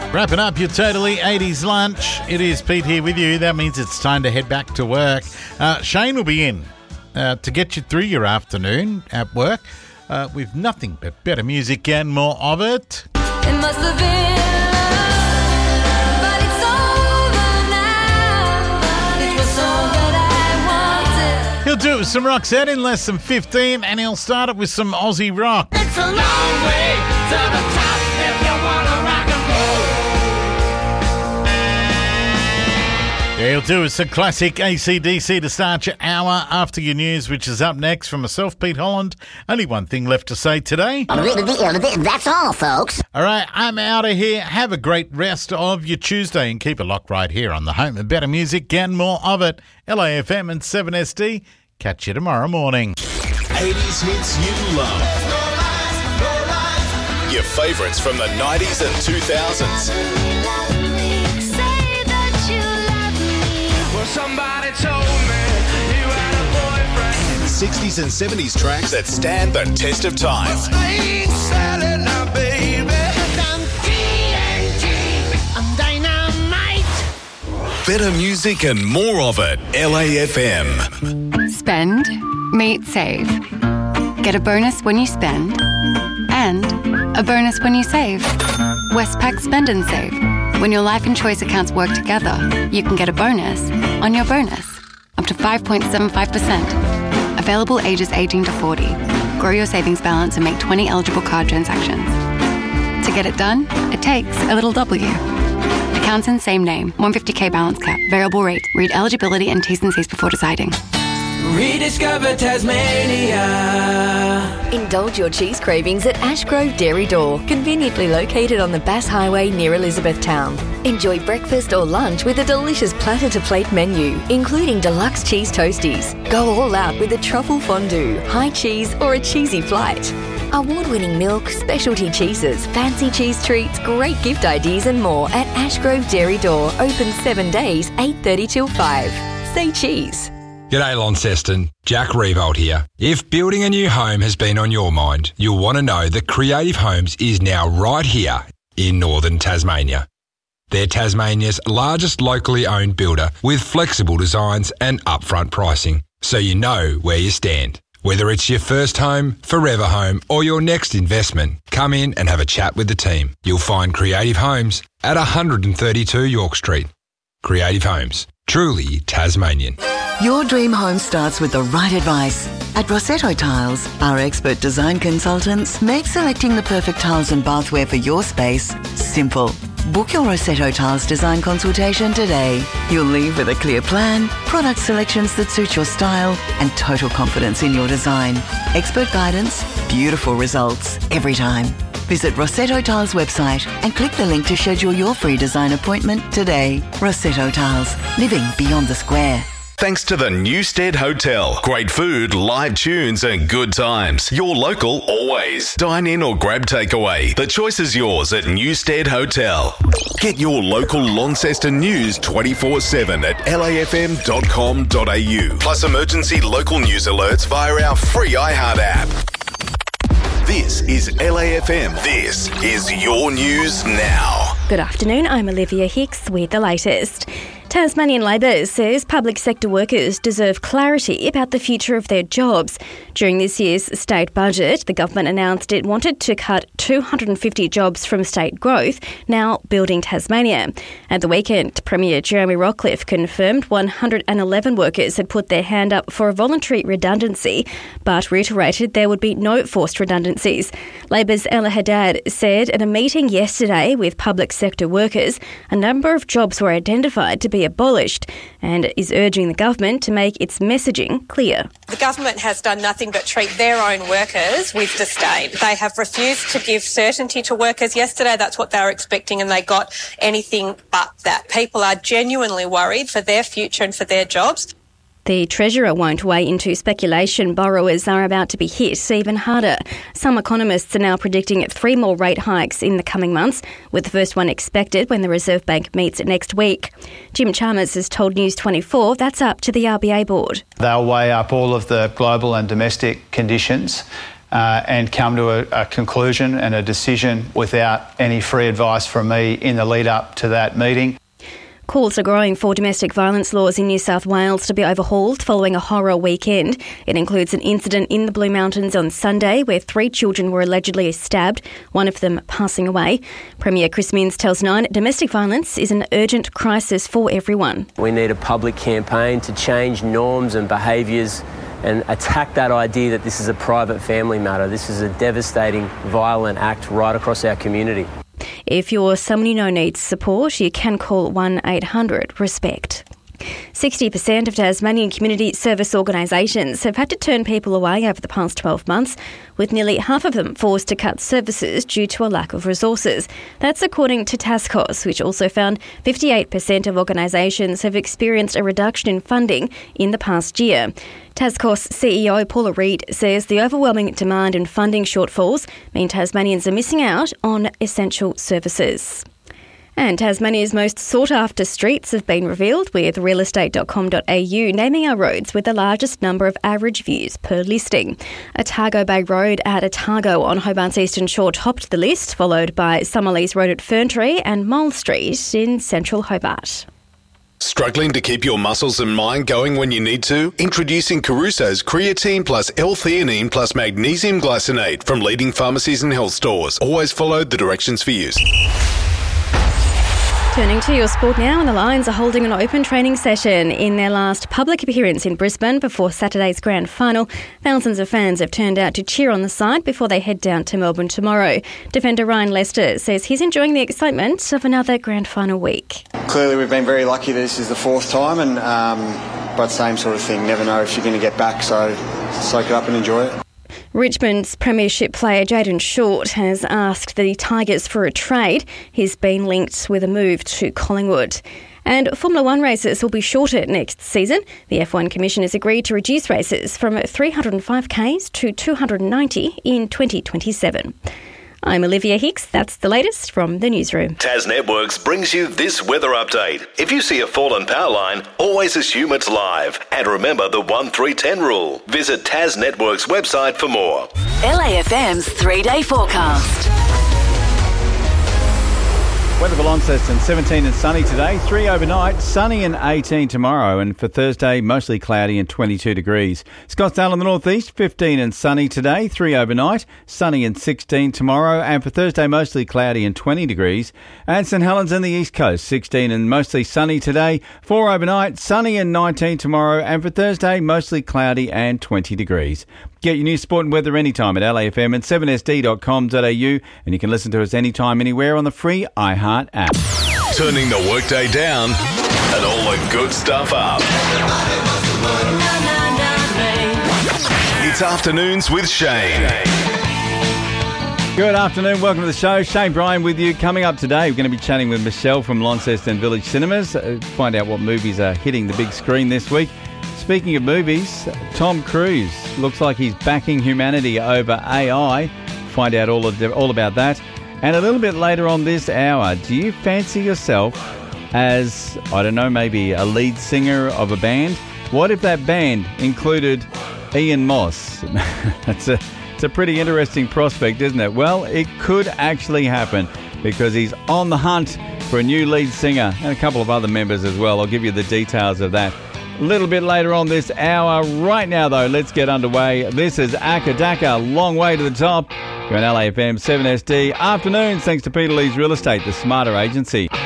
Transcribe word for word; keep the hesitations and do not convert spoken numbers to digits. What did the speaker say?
Wrapping up your totally eighties lunch. It is Pete here with you. That means it's time to head back to work. Uh, Shane will be in uh, to get you through your afternoon at work uh, with nothing but better music and more of it. It must have been love, but it's over now. It was all that I wanted. He'll do it with some Roxette in less than fifteen, and he'll start it with some Aussie rock. It's a long way to the top if you want to rock and roll. Yeah, he'll do it with some classic A C D C to start your hour after your news, which is up next. From myself, Pete Holland. Only one thing left to say today. That's all, folks. All right, I'm out of here. Have a great rest of your Tuesday and keep it locked right here on the home of better music and more of it. L A F M and seven S D. Catch you tomorrow morning. eighties hits you love. Your favourites from the nineties and two thousands. Well, somebody told me you had a boyfriend. sixties and seventies tracks that stand the test of time. I ain't selling now, baby. I'm T N T. I'm dynamite. Better music and more of it. L A F M. Spend, meet, save. Get a bonus when you spend and a bonus when you save. Westpac Spend and Save. When your life and choice accounts work together, you can get a bonus on your bonus, up to five point seven five percent. Available ages eighteen to forty. Grow your savings balance and make twenty eligible card transactions. To get it done, it takes a little W. Accounts in same name, one hundred fifty k balance cap, variable rate. Read eligibility and T's and C's before deciding. Rediscover Tasmania. Indulge your cheese cravings at Ashgrove Dairy Door, conveniently located on the Bass Highway near Elizabethtown. Enjoy breakfast or lunch with a delicious platter-to-plate menu, including deluxe cheese toasties. Go all out with a truffle fondue, high cheese or a cheesy flight. Award-winning milk, specialty cheeses, fancy cheese treats, great gift ideas and more at Ashgrove Dairy Door, open seven days, eight thirty till five. Say cheese. G'day Launceston, Jack Revolt here. If building a new home has been on your mind, you'll want to know that Creative Homes is now right here in northern Tasmania. They're Tasmania's largest locally owned builder with flexible designs and upfront pricing, so you know where you stand. Whether it's your first home, forever home or your next investment, come in and have a chat with the team. You'll find Creative Homes at one thirty-two York Street. Creative Homes, truly Tasmanian. Your dream home starts with the right advice. At Rossetto Tiles, our expert design consultants make selecting the perfect tiles and bathware for your space simple. Book your Rossetto Tiles design consultation today. You'll leave with a clear plan, product selections that suit your style, and total confidence in your design. Expert guidance, beautiful results every time. Visit Rossetto Tiles website and click the link to schedule your free design appointment today. Rossetto Tiles, living beyond the square. Thanks to the Newstead Hotel. Great food, live tunes and good times. Your local always. Dine in or grab takeaway. The choice is yours at Newstead Hotel. Get your local Launceston news twenty-four seven at L A F M dot com dot A U. Plus emergency local news alerts via our free iHeart app. This is L A F M. This is your news now. Good afternoon, I'm Olivia Hicks with the latest. Tasmanian Labor says public sector workers deserve clarity about the future of their jobs. During this year's state budget, the government announced it wanted to cut two hundred fifty jobs from state growth, now building Tasmania. At the weekend, Premier Jeremy Rockliff confirmed one hundred eleven workers had put their hand up for a voluntary redundancy, but reiterated there would be no forced redundancies. Labor's Ella Haddad said at a meeting yesterday with public sector workers, a number of jobs were identified to be abolished and is urging the government to make its messaging clear. The government has done nothing but treat their own workers with disdain. They have refused to give certainty to workers. Yesterday, that's what they were expecting, and they got anything but that. People are genuinely worried for their future and for their jobs. The Treasurer won't weigh into speculation borrowers are about to be hit even harder. Some economists are now predicting three more rate hikes in the coming months, with the first one expected when the Reserve Bank meets next week. Jim Chalmers has told News twenty-four that's up to the R B A board. They'll weigh up all of the global and domestic conditions uh, and come to a, a conclusion and a decision without any free advice from me in the lead up to that meeting. Calls are growing for domestic violence laws in New South Wales to be overhauled following a horror weekend. It includes an incident in the Blue Mountains on Sunday where three children were allegedly stabbed, one of them passing away. Premier Chris Minns tells Nine domestic violence is an urgent crisis for everyone. We need a public campaign to change norms and behaviours and attack that idea that this is a private family matter. This is a devastating, violent act right across our community. If you're someone you know needs support, you can call one eight hundred RESPECT. sixty percent of Tasmanian community service organisations have had to turn people away over the past twelve months, with nearly half of them forced to cut services due to a lack of resources. That's according to TASCOS, which also found fifty-eight percent of organisations have experienced a reduction in funding in the past year. TASCOS C E O Paula Reid says the overwhelming demand and funding shortfalls mean Tasmanians are missing out on essential services. And Tasmania's most sought-after streets have been revealed, with real estate dot com dot a u naming our roads with the largest number of average views per listing. Otago Bay Road at Otago on Hobart's Eastern Shore topped the list, followed by Summerlees Road at Ferntree and Mole Street in central Hobart. Struggling to keep your muscles and mind going when you need to? Introducing Caruso's Creatine plus L-theanine plus Magnesium Glycinate from leading pharmacies and health stores. Always follow the directions for use. Turning to your sport now, and the Lions are holding an open training session in their last public appearance in Brisbane before Saturday's grand final. Thousands of fans have turned out to cheer on the side before they head down to Melbourne tomorrow. Defender Ryan Lester says he's enjoying the excitement of another grand final week. Clearly we've been very lucky that this is the fourth time, and um, but same sort of thing, never know if you're going to get back, so soak it up and enjoy it. Richmond's premiership player Jayden Short has asked the Tigers for a trade. He's been linked with a move to Collingwood. And Formula One races will be shorter next season. The F one Commission has agreed to reduce races from three hundred five kays to two hundred ninety in twenty twenty-seven. I'm Olivia Hicks. That's the latest from the newsroom. Tas Networks brings you this weather update. If you see a fallen power line, always assume it's live. And remember the one three ten rule. Visit Tas Networks website for more. L A F M's three-day forecast. Weather for Launceston, seventeen and sunny today, three overnight, sunny and eighteen tomorrow, and for Thursday, mostly cloudy and twenty-two degrees. Scottsdale in the northeast, fifteen and sunny today, three overnight, sunny and sixteen tomorrow, and for Thursday, mostly cloudy and twenty degrees. And St Helens in the east coast, sixteen and mostly sunny today, four overnight, sunny and nineteen tomorrow, and for Thursday, mostly cloudy and twenty degrees. Get your news, sport and weather anytime at L A F M and seven S D dot com dot a u, and you can listen to us anytime, anywhere on the free iHeart app. Turning the workday down and all the good stuff up. It's Afternoons with Shane. Good afternoon, welcome to the show. Shane Bryan with you. Coming up today, we're going to be chatting with Michelle from Launceston Village Cinemas, uh, find out what movies are hitting the big screen this week. Speaking of movies, Tom Cruise looks like he's backing humanity over A I. Find out all of the, all about that. And a little bit later on this hour, do you fancy yourself as, I don't know, maybe a lead singer of a band? What if that band included Ian Moss? That's a, it's a pretty interesting prospect, isn't it? Well, it could actually happen because he's on the hunt for a new lead singer and a couple of other members as well. I'll give you the details of that a little bit later on this hour. Right now, though, let's get underway. This is Aka Daka, Long Way to the Top. You're on L A F M seven S D. Afternoons, thanks to Peter Lee's Real Estate, the smarter agency.